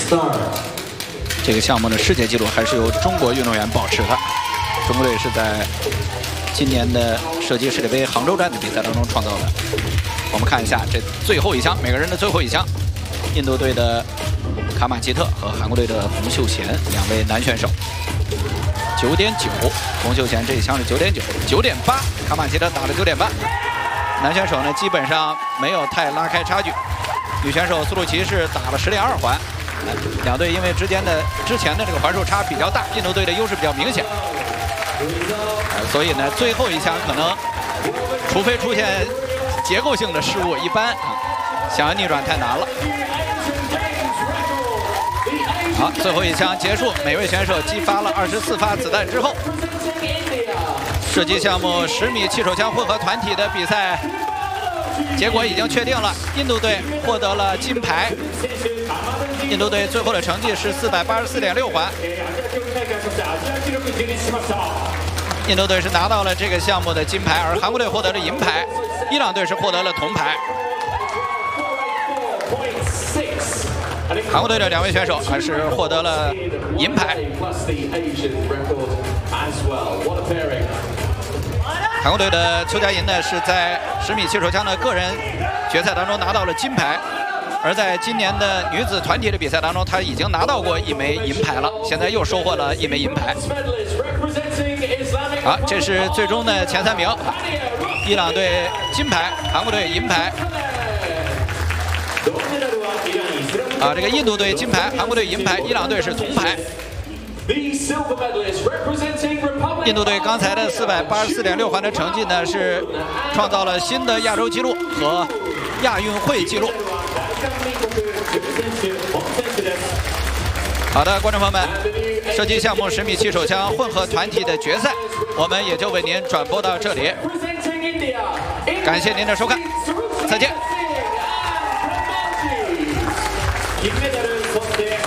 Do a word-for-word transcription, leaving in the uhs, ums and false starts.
这个项目的世界纪录还是由中国运动员保持的。中国队是在今年的射击世界杯杭州站的比赛当中创造的。我们看一下这最后一枪，每个人的最后一枪。印度队的卡马吉特和韩国队的洪秀贤两位男选手。九点九，洪秀贤这一枪是九点九，九点八，卡马吉特打了九点八。男选手呢基本上没有太拉开差距。女选手苏鲁奇是打了十点二环。两队因为之间的之前的这个环数差比较大，印度队的优势比较明显。呃，所以呢，最后一枪可能，除非出现结构性的失误，一般啊，想要逆转太难了。好，最后一枪结束，每位选手击发了二十四发子弹之后，射击项目十米气手枪混合团体的比赛结果已经确定了，印度队获得了金牌。印度队最后的成绩是四百八十四点六环。印度队是拿到了这个项目的金牌，而韩国队获得了银牌，伊朗队是获得了铜牌。韩国队的两位选手还是获得了银牌。韩国队的邱佳银呢是在十米气手枪的个人决赛当中拿到了金牌，而在今年的女子团体的比赛当中，她已经拿到过一枚银牌了，现在又收获了一枚银牌。好，这是最终的前三名，伊朗队金牌，韩国队银牌。啊，这个印度队金牌，韩国队银牌，伊朗队是铜牌。印度队刚才的四百八十四点六环的成绩呢，是创造了新的亚洲纪录和亚运会纪录。好的，观众朋友们，射击项目十米气手枪混合团体的决赛，我们也就为您转播到这里。感谢您的收看，再见。